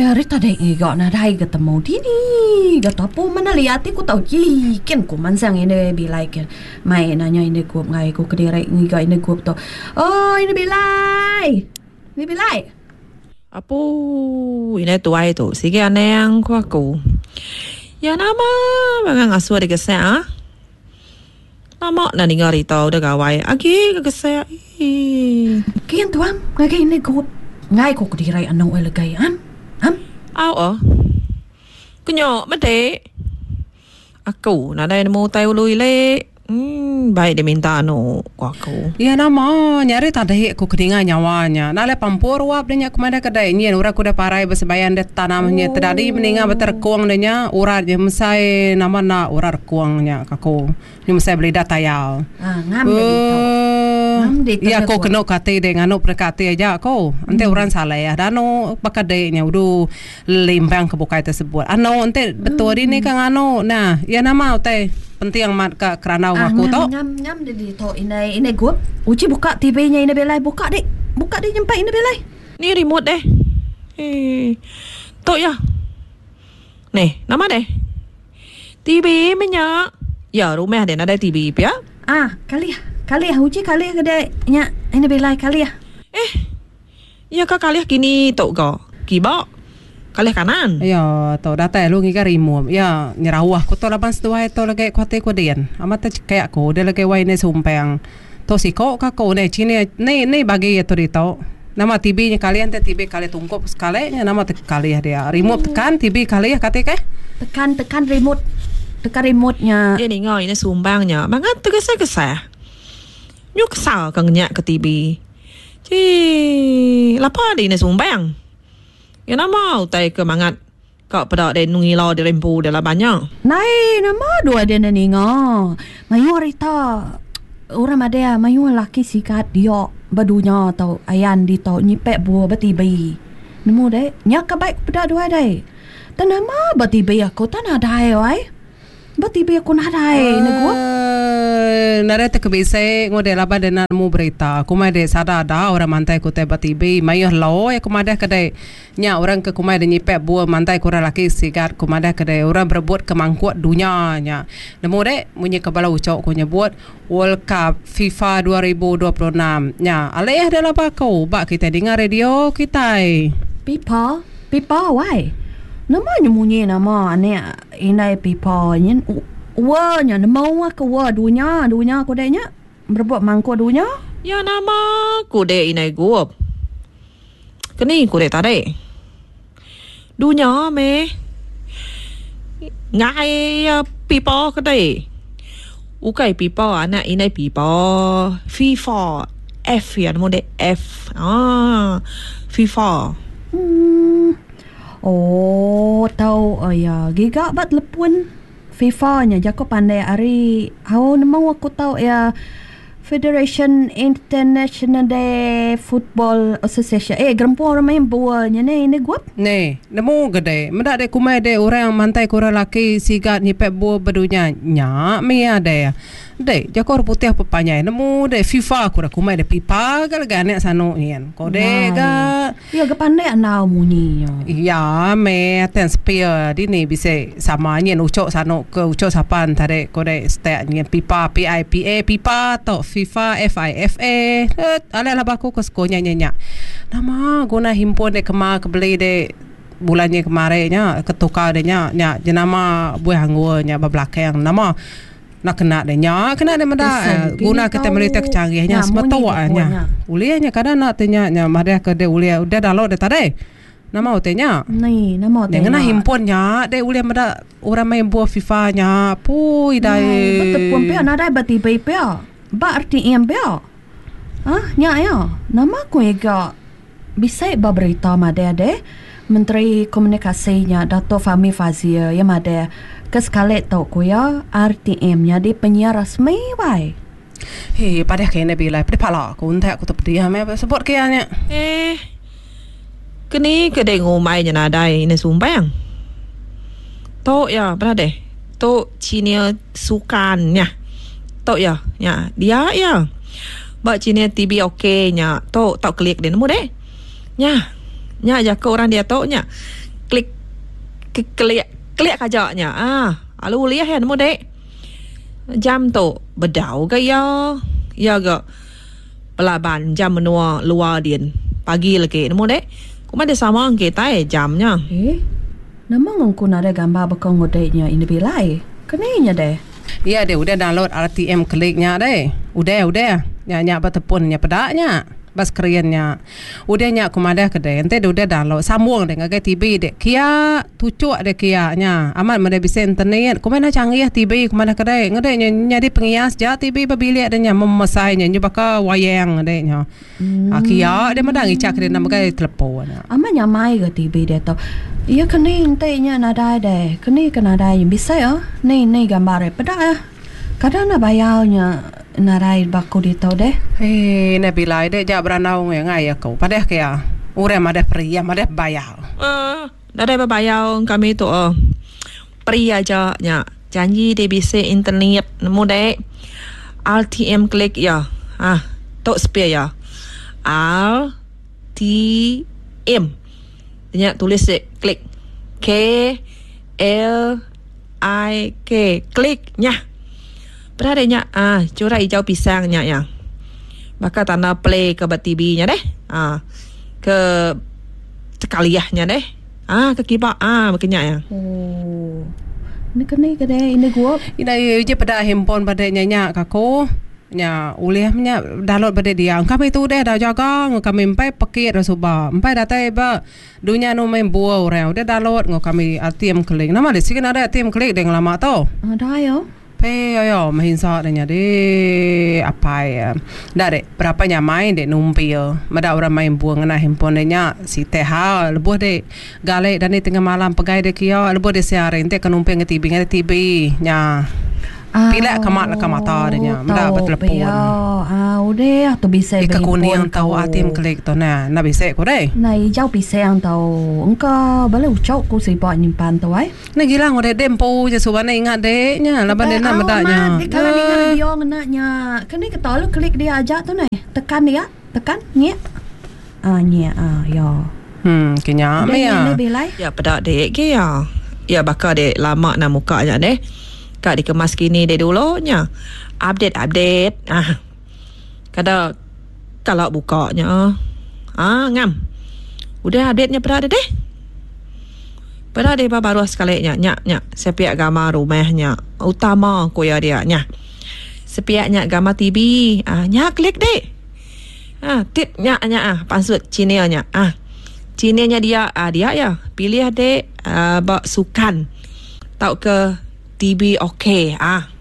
Rita dek gak nadai ketemu dini. Gak tahu mana lihat aku tahu jikin ku mansang ini bilai kan. Mai nanya ini ku ngai ku kediri gak ini ku tu. Oh ini bilai. Ini bilai. Apa ini tuai tu? Sige aneh yang aku. Ya nama bang asuh di kesah. Nama na ningar Rita udah gawai. Agi ke kesah. Kian tuan ngai ini ku ngai ku kediri anong elagay Aw Kenyo mate Aku na dahil mo tayo luile baik dia minta anu aku. Ya nama nyari tadi aku kedengar nyawanya. Nale pampur wap denya kemana kedai nyen ura kuda parai bersebayan de tanamnya tadi meninga berterkuang denya ura je mesai nama na ura kuangnya kaku. Ni mesai beli data yau. Ngam de ya ko keno kate de ngano prekate aja ko. Ante uran salah ya. Dano pakadenya udu lembang kebukai tersebut. Ano ante betul ini kang ano. Nah, ya nama ute penting mat ka kerana aku to. Ngam de to ini gua. Uci buka TV-nya ini belai buka dek nyampai ini belai. Ni remote deh. To ya. Nih, nama deh. TV minyak. Ya, rumah ada nada TV ya. Kali uci kali kedai nya ini belai kali ya. Ya ka kali kini to go. Kiba. Kali kanan. Ya, to data lu ngi remove. Ya, nyerawah ko to laban setua to lagi kuate ko dian. Amata kayak ko de lagi wai ne sumpang. To si ko ka ko ne chine ne bagi ya to dito. Nama TV nya kalian te TV kali tungkop sekali nya nama te kali ya dia. Remote tekan TV kali ya kate ke? Tekan remote. Tekan remote-nya. Dia ni ngau ini sumbangnya. Mangat tergesa-gesa. Nyuk sal kang nyak ke TV. Lapa di ini sumbang. Ya nama utai ke mangat. Kau pada de nungi lau de rempu de la banyak. Nai nama dua de ninga. Mayu Rita. Orang ada mayu laki sikat dia badunya tau ayan di tau nyipek buah betibi. Nemu de nyak baik pada dua de. Dan nama betibi aku tan ada ai. Betibi aku nak ada nego. Narete kebise ngode laba de namu berita. Kumai de sada ada orang mantai ku te betibi mayu lo ya kumada kedai nya orang ke kumai de nyipek buah mantai ku laki sikat kumada kedai orang berebut kemangkuat dunia nya. Nemu de munyi kepala ucok ku nyebut World Cup FIFA 2026 nya. Aleh de laba kau bak kita dengar radio kita. Pipa why? Namanya munyi nama ane inai pipa nyen nya nama ke dunia ku denya berbuat mangko dunia. Ya nama ku de inai guop. Keni ku de tade. Dunia me. Ngai pipa ke de. Ukai pipa anak inai pipa FIFA F ya nama de F. FIFA. Oh, tahu ya. Giga bat lepun FIFA-nya jako pandai ari. Hau namang aku tahu ya Federation International Day Football Association. Gerempu orang main bolanya ni guap. Ne, nemu gede. Mendak de kumai de orang mantai kura laki sigat nyipek buah bedunya nya me ada ya. De, jakor putih papanya. Nemu de FIFA kura kumai de pipa gal gane sano nyen. Kode ga. Ya ga pandai anau munyinya. Ya, me ten spear di ni bisa sama nyen ucok sano ke ucok sapan tare kode stek nyen pipa PIPA pipa to FIFA FIFA. Ala labaku ke skonya nya. Nama guna himpun de kema kebeli de bulannya kemarinnya ketukar de nya jenama buah anggunya babelakang nama nak kena de meda guna kita merita kecanggihnya semetoanya ulianya kadang nak tanya nya mada ke de ulia udah dalo de tade nama utenya ni nama utenya dengan himpunnya de ulia meda orang main buah FIFA nya pui dai betul pun pe ada bati pe ba arti em pe nya ya nama ku ega bisa berita mada de Menteri Komunikasinya Dato' Fahmi Fadzil yang ada kesekali tau ko ya RTM-nya di penyiar rasmi wai. Pada kena bila pada pala aku unta aku tak dia me sebut kianya. Kini kedai ngumai nya nadai ini sumbang. To ya, berada deh. To Cina sukannya. To ya, dia ya. Ba Cina TV okey nya. To tak klik dia nemu deh. Nya jaga orang dia tau nya. klik kajaknya. Alu lihat ya nemu dek. Jam tu bedau ke ya. Ya ke pelaban jam menua luar din. Pagi lagi nemu dek. Kuma ada sama kita jamnya. Nama ngku nada gambar bekong ngodeknya ini bilai. Kenanya deh. Ya deh udah download RTM kliknya deh. Udah. Nya bertepun nya pedaknya. Bas kriannya. Udah nya kumadah kedai. Ente udah download sambung deh ngagai TV deh. Kia tucuk deh kia nya. Amat mana bisa internet. Kumana canggih TV kumadah kedai. Ngadai nya di pengias ja TV berbilik deh nya memesainya nya baka wayang deh nya. Kia dia madang icak dia nama kai telepon. Amat nyamai ke TV dia tu. Ya kena ente nya nadai deh. Kena nadai bisa ya. Ni gambar pedak ya. Kadang nak bayarnya narai baku di tau deh. Nak bilai deh jak beranau ngai ya kau. Padahal kaya urem ada pria, ada bayar. Ada bayar kami tu pria aja nya. Janji dia bisa internet nemu deh. RTM klik ya. Tok spare ya. RTM. Dia tulis klik. KLIK klik nya. Beradanya curah hijau pisangnya ya. Maka tanda play ke TV-nya deh. Ke sekaliahnya deh. Ke kipak makanya ya. Ini kena ke deh ini gua. Ini je pada handphone pada nyanyi kako. Nya ulihnya download pada dia. Kami tu dah jaga kami empai paket dah subah. Empai datai ba dunia no main buah orang. Udah download kami ATM klik. Nama dia sih ada ATM klik dengan lama tau. Ada ya. Yo mahinsa denya de apa ya. Dari berapa nya main de numpil. Mada orang main buang ngana handphone nya si teha lebuh de galek dan ni tengah malam pegai de kia lebuh de siare ente kenumpil ngeti bingan TV nya. Pilak kamat lah kamata denya. Mada bertelepon. Udah tu bisa ika kuning tahu ATM klik tu na bisa ko deh. Nah hijau pisang tahu. Engkau boleh ucap ku si buat nyimpan tu ai. Nah gila ngode dempo je subana ingat deh nya laban dena medanya. Kalau ingat dia ngenaknya. Kena kita lu klik dia aja tu nah. Tekan dia, tekan nyek. Nyek ya. Kenya me ya. Ya pedak dek ke ya. Ya bakal dek lama nak mukanya deh. Kak dikemas kini deh dulunya. Update. Kalau bukanya ngam. Udah update-nya pada deh. Pada deh baru sekali nya. Sepiak gambar rumahnya. Utama ko ya dia nya. Sepiaknya gambar TV. Nya klik deh. Tit nya pansut Cina-nya. Cina-nya dia ya. Pilih deh bak sukan. Tahu ke TV okey.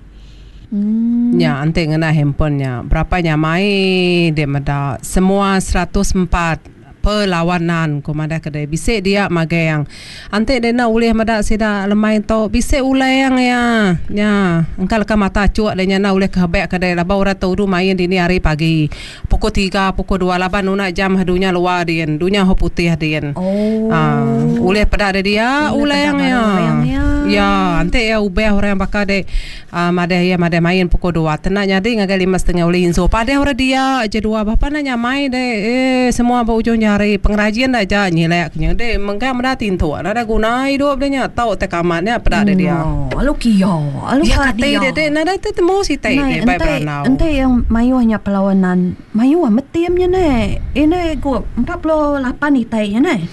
Ya, ante ngena handphone-nya. Berapanya mai dia mada semua 104 perlawanan komanda kedai bisik dia magai yang ante dia nak ulih mada sida lemai to bisik ulai yang ya engkal ka mata cuak dia nak ulih kebek kedai laba ora tau main dini hari pagi pukul 3 pukul 2 laban una jam hadunya luar dia dunia ho putih dia ulih pada dia ulai yang ya ante ya ubah orang yang bakal de mada main pukul 2 tenang jadi ngagai 5:30 ulih so pada orang dia aja 2 bapa nanya main de semua berujungnya hari pengrajian dah aja nyileknya deh mengka meratin tu ada guna hidup dia tahu tekamannya pada dia alu kio alu dia kata dia nada tu temu si tai dia baik beranau ente yang mayuhnya perlawanan mayuh metiamnya ne ini gua 48 itai ne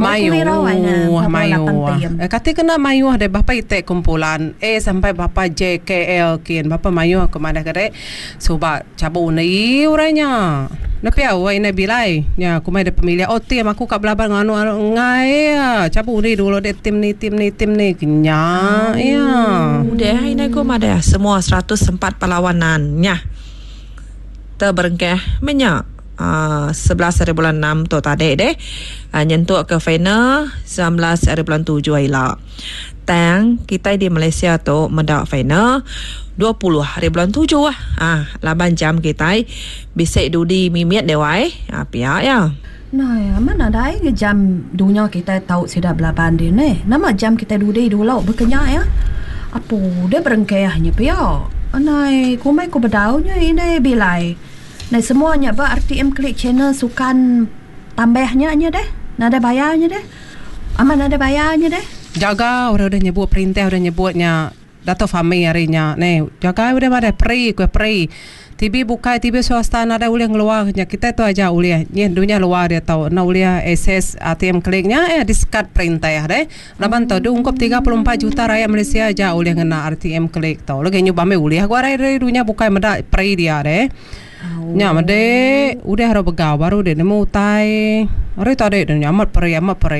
mayuh kata kena mayuh de bapa itai kumpulan sampai bapa JKL kian bapa mayuh kemana kare sobat cabu ni orangnya tapi awak ini bilai ya aku mai ada pemilihan tim aku kat belaban nganu ngai cabu ni dulu de tim ni kenya ya udah ini aku ada semua 104 perlawanannya terberengkeh menyak 11 hari bulan 6 tu tadi deh nyentuh ke final 19 hari bulan 7 ila tang kita di Malaysia tu mendak final 20 hari bulan 7 laban jam kita bisa dudi mimit dewai pihak ya. Nah ya mana ada jam dunia kita tahu sudah belapan dia ni. Nama jam kita dudi dulu berkenyak ya. Apa dia berengkayahnya pihak. Anai kumai ku bedaunya ini bilai. Nah semuanya RTM klik channel sukan tambahnya deh. Nada bayarnya deh. Aman ada bayarnya deh. Jaga orang udah nyebut perintah udah nyebutnya Dato' Fahmi harinya jaga udah ada pray TV buka TV swasta ada uliah ngeluarnya kita tu aja uliah dunia luar dia tahu uliah SS ATM kliknya discard perintah deh laban tahu diungkap 34 juta rakyat Malaysia aja uliah ngena ATM klik tahu lagi nyoba uliah gua dari dunia buka meda pray dia deh nya made udah harus begaw baru deh nemu utai hari tadi dan amat pray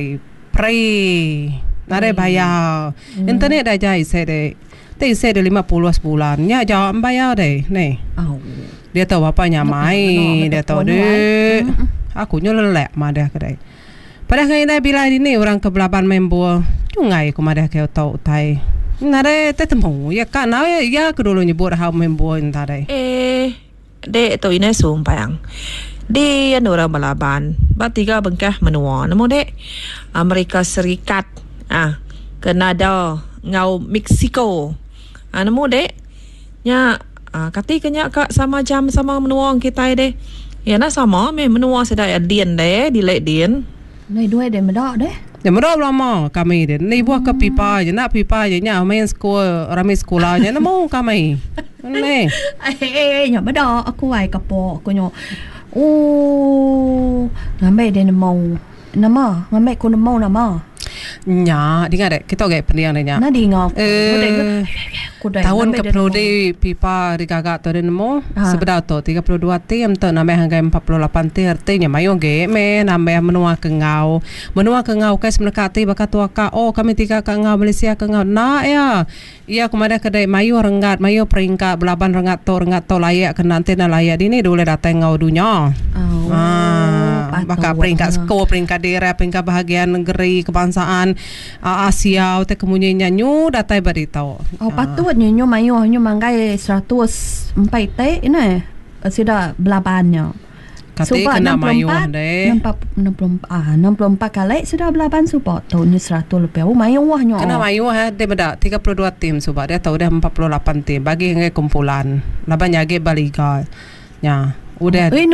nare bayar internet aja isi deh isi deh 50 sebulan nya jawab bayar deh dia tahu bapaknya mai dia tahu deh aku nyolelek madah kedai pada kali bila ini orang kebelaban member cungai aku madah kau tahu utai nare tetemu ya kan ya kedulu nyebut hal member entah deh dek tu ini sumpang di orang balaban batiga bengkah menua namun dek Amerika Serikat Kanada ngau Mexico namun dek nya katikanya kak sama jam sama menuang kita deh ya na sama menua sedaya dien deh dilek dien Này đuôi để mà đọ đấy. Để mà đọ lama kami deh. Ni buah ke pipa je nak pipa je nya main sekolah ramai sekolah je na mau kami. Ni. Nya mà đọ aku ai kapo aku nyo. Ngamai dia mau. Nama, ngamai ko mau nama. Nya, dengar dek, kita gak pendiang deh nya. Na di ngok. Tahun ke prodi pipa digagak tu dan mo sebenar tu 32 tim tu nambah hanggai 48 tim artinya mayo ge me nambah menua ke ngau kes menekati bakat tua ka kami tiga ke ngau Malaysia ke ngau na ya kemana kedai mayo rengat mayo peringkat belaban rengat to layak ke nanti na layak ini dulu datang ngau dunia bakal peringkat skor peringkat daerah peringkat bahagian negeri kebangsaan Asia te kemudiannya nyu datai beritahu patutnya nyo mayo nyo manggai 104 te ini sudah belabannya. Kati kena mayo deh. 64 kali sudah belaban support tahunnya 100 lebih. Mayo wah nyo. Kena mayo dia beda 32 tim support dia tahu dah 48 tim bagi ngai kumpulan. Laban nyage baliga. Ya, udah